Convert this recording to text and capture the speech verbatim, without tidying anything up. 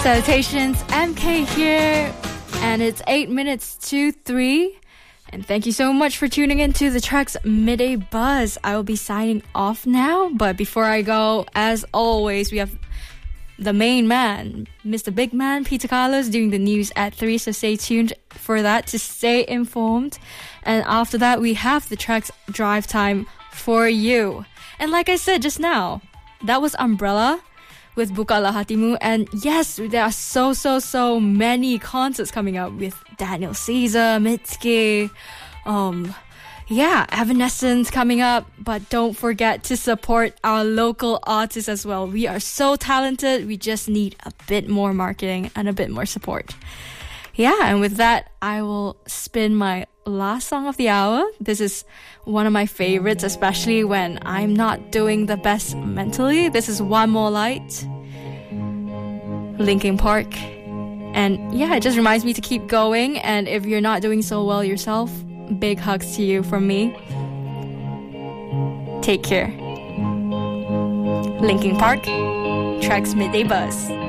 Salutations, M K here, and it's eight minutes to three. And thank you so much for tuning in to the Trax Midday Buzz. I will be signing off now, but before I go, as always, we have the main man, Mister Big Man, Peter Carlos, doing the news at three, so stay tuned for that to stay informed. And after that, we have the Trax Drive Time for you. And like I said just now, that was Umbrella with Bukalah Hatimu. And yes, there are so, so, so many concerts coming up with Daniel Caesar, Mitski, um, yeah, Evanescence coming up. But don't forget to support our local artists as well. We are so talented. We just need a bit more marketing and a bit more support. Yeah, and with that, I will spin my last song of the hour. This is one of my favorites, especially when I'm not doing the best mentally. This is One More Light, Linkin Park. And yeah, it just reminds me to keep going. And if you're not doing so well yourself, big hugs to you from me. Take care. Linkin Park, Trax Midday Buzz.